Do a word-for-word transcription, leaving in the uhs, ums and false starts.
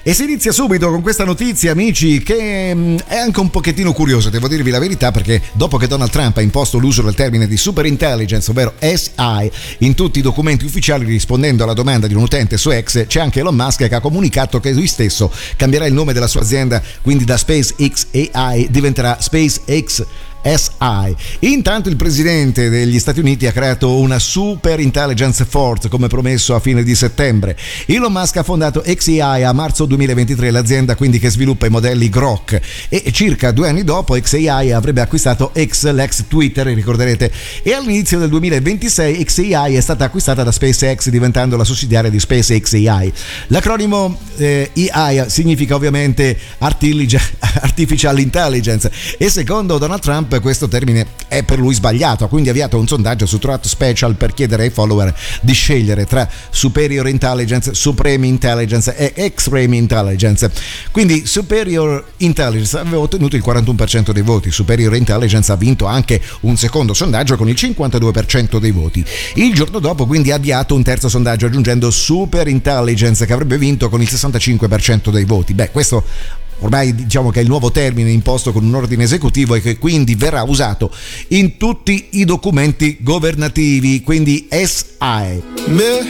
E si inizia subito con questa notizia, amici, che mh, è anche un pochettino curiosa, devo dirvi la verità, perché dopo che Donald Trump ha imposto l'uso del termine di super intelligence, ovvero S I, in tutti i documenti ufficiali rispondendo alla domanda di un utente su X, c'è anche Elon Musk che ha comunicato che lui stesso cambierà il nome della sua azienda, quindi da SpaceX A I diventerà SpaceX S I. Intanto il presidente degli Stati Uniti ha creato una Super Intelligence Force come promesso a fine di settembre. Elon Musk ha fondato X A I a marzo duemilaventitré, l'azienda quindi che sviluppa i modelli Grok, e circa due anni dopo X A I avrebbe acquistato X, l'ex Twitter, ricorderete, e all'inizio del duemilaventisei X A I è stata acquistata da SpaceX diventando la sussidiaria di SpaceX A I. L'acronimo eh, A I significa ovviamente Artificial Intelligence, e secondo Donald Trump questo termine è per lui sbagliato, quindi ha avviato un sondaggio su Truth Special per chiedere ai follower di scegliere tra Superior Intelligence, Supreme Intelligence e Extreme Intelligence. Quindi Superior Intelligence aveva ottenuto il quarantuno per cento dei voti, Superior Intelligence ha vinto anche un secondo sondaggio con il cinquantadue per cento dei voti. Il giorno dopo quindi ha avviato un terzo sondaggio aggiungendo Super Intelligence, che avrebbe vinto con il sessantacinque per cento dei voti. Beh, questo ormai diciamo che è il nuovo termine imposto con un ordine esecutivo e che quindi verrà usato in tutti i documenti governativi, quindi S I.